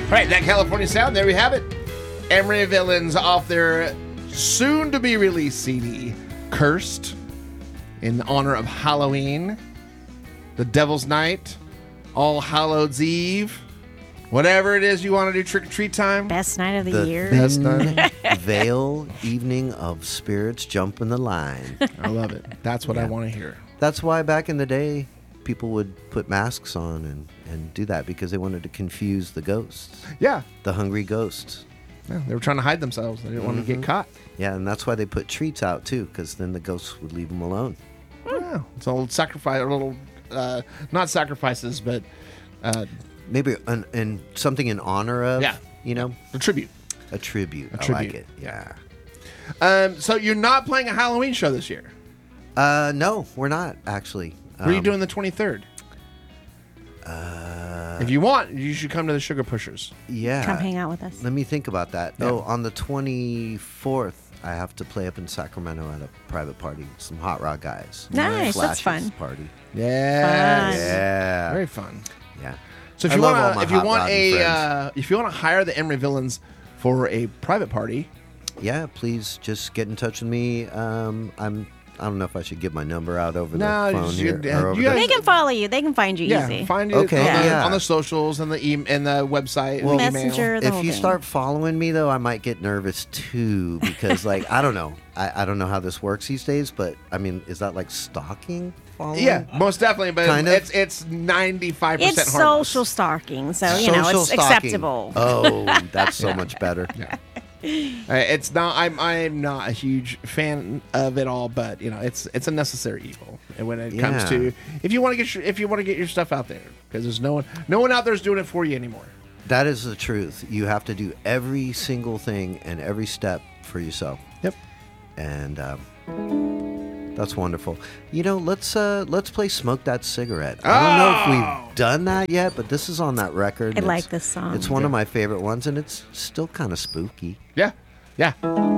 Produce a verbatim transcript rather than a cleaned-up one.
All right, that California sound, there we have it. Emery Villains off their soon-to-be-released C D, Cursed, in honor of Halloween, the Devil's Night, All Hallows Eve, whatever it is you want to do trick-or-treat time. Best night of the, The year. Best night. Veil evening of spirits jumping the line. I love it. That's what I Yeah. want to hear. That's why back in the day, people would put masks on and, and do that because they wanted to confuse the ghosts, Yeah. the hungry ghosts. Yeah, they were trying to hide themselves. They didn't want to get caught. Yeah, and that's why they put treats out too, because then the ghosts would leave them alone. Yeah. It's a little sacrifice, a little, uh, not sacrifices, but uh, Maybe an, and something in honor of, Yeah. you know, a tribute. a tribute. A I like tribute. it. Yeah. Um, so you're not playing a Halloween show this year. Uh, no, we're not actually. What are you Um, doing the twenty-third? Uh, If you want, you should come to the Sugar Pushers. yeah. Come hang out with us. Let me think about that. Yeah. Oh, on the twenty-fourth, I have to play up in Sacramento at a private party. Some hot rod guys. Nice, that's Flashes fun. Party. Yeah. Fun. Yeah. Very fun. Yeah. So if I you love all want my if you hot want rodding a friends. uh, if you want to hire the Emery Villains for a private party, Yeah, please just get in touch with me. Um, I'm. I don't know if I should give my number out over No, the you phone should, here. uh, or over you the- They can follow you. They can find you yeah, easy. find it Okay, on, the, yeah. on the socials and the e- and the website. Well, and the Messenger. email. The if whole you thing. start following me, though, I might get nervous too because, like, I don't know. I, I don't know how this works these days, but I mean, is that like stalking? Following? Yeah, most definitely, but Kind of. it's it's ninety-five percent It's harmless. social stalking, so you know Social it's stalking. acceptable. Oh, that's so much better. Yeah. Uh, it's not. I'm. I'm not a huge fan of it all, but you know, it's it's a necessary evil. And when it comes Yeah. to if you want to get your if you want to get your stuff out there, because there's no one no one out there is doing it for you anymore. That is the truth. You have to do every single thing and every step for yourself, Yep. and um, that's wonderful. You know, let's uh, let's play "Smoke That Cigarette." I don't know if Oh! we've done that yet, but this is on that record. I It's- like this song. It's one of my favorite ones, and it's still kind of spooky. Yeah. Yeah.